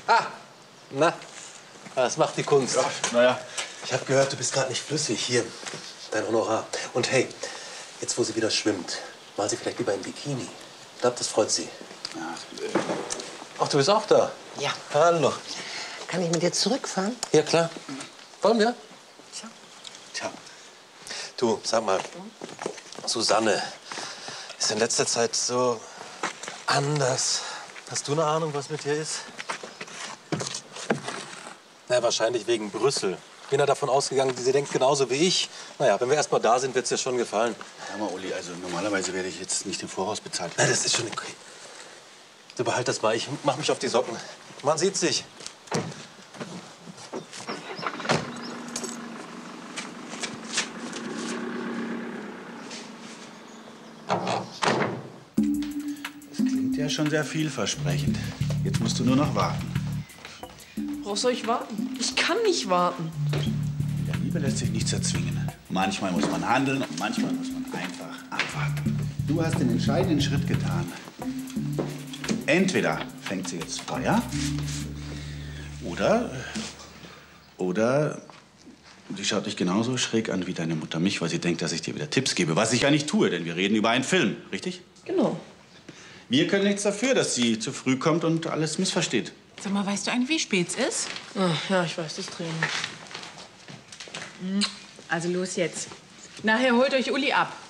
Ah, na, das macht die Kunst. Ja, naja. Ich habe gehört, du bist gerade nicht flüssig. Hier, dein Honorar. Und hey, jetzt wo sie wieder schwimmt, mal sie vielleicht lieber im Bikini. Ich glaube, das freut sie. Ja, Ach, du bist auch da? Ja. Hallo. Kann ich mit dir zurückfahren? Ja, klar. Wollen wir? Tja. Tja. Du, sag mal, Susanne ist in letzter Zeit so anders. Hast du eine Ahnung, was mit ihr ist? Na, wahrscheinlich wegen Brüssel. Ich bin ja davon ausgegangen, sie denkt genauso wie ich. Naja, wenn wir erst mal da sind, wird's dir schon gefallen. Hör mal, Uli, also normalerweise werde ich jetzt nicht im Voraus bezahlt. Na, das ist schon okay. Du behalt das mal, ich mach mich auf die Socken. Man sieht sich. Das klingt ja schon sehr vielversprechend. Jetzt musst du nur noch warten. Worauf soll ich warten? Ich kann nicht warten. In der Liebe lässt sich nichts erzwingen. Manchmal muss man handeln und manchmal muss man einfach abwarten. Du hast den entscheidenden Schritt getan. Entweder fängt sie jetzt Feuer oder sie schaut dich genauso schräg an wie deine Mutter mich, weil sie denkt, dass ich dir wieder Tipps gebe. Was ich ja nicht tue, denn wir reden über einen Film, richtig? Genau. Wir können nichts dafür, dass sie zu früh kommt und alles missversteht. Sag mal, weißt du eigentlich, wie spät es ist? Ach, ja, ich weiß, das Training. Also los jetzt. Nachher holt euch Uli ab.